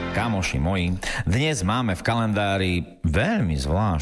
Kamoši moji, dnes máme v kalendári veľmi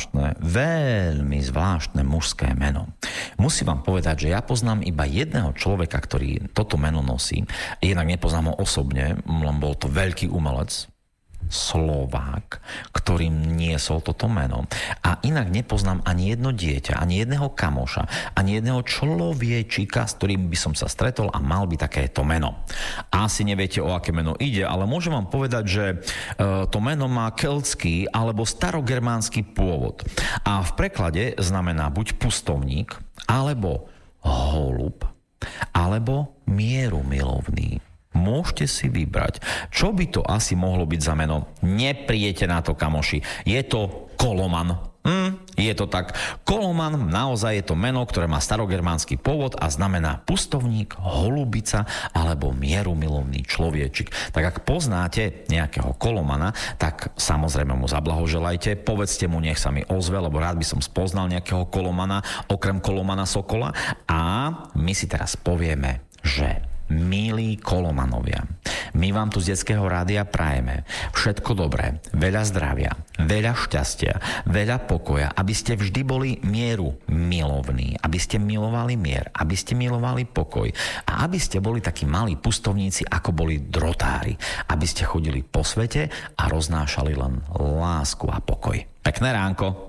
zvláštne mužské meno. Musím vám povedať, že ja poznám iba jedného človeka, ktorý toto meno nosí. Jednak nepoznám ho osobne, len bol to veľký umelec, Slovák, ktorý niesol toto meno. A inak nepoznám ani jedno dieťa, ani jedného kamoša, ani jedného človečika, s ktorým by som sa stretol a mal by takéto meno. Asi neviete, o aké meno ide, ale môžem vám povedať, že to meno má keltský alebo starogermánsky pôvod. A v preklade znamená buď pustovník, alebo holub, alebo mierumilovný. Môžete si vybrať. Čo by to asi mohlo byť za meno? Neprijete na to, kamoši. Je to Koloman. Je to tak. Koloman naozaj je to meno, ktoré má starogermánsky pôvod a znamená pustovník, holubica alebo mierumilovný človečik. Tak ak poznáte nejakého Kolomana, tak samozrejme mu zablahoželajte. Povedzte mu, nech sa mi ozve, lebo rád by som spoznal nejakého Kolomana, okrem Kolomana Sokola. A my si teraz povieme, že milí Kolomanovia, my vám tu z Detského rádia prajeme všetko dobré, veľa zdravia, veľa šťastia, veľa pokoja, aby ste vždy boli mieru milovní, aby ste milovali mier, aby ste milovali pokoj a aby ste boli takí malí pustovníci, ako boli drotári, aby ste chodili po svete a roznášali len lásku a pokoj. Pekné ránko.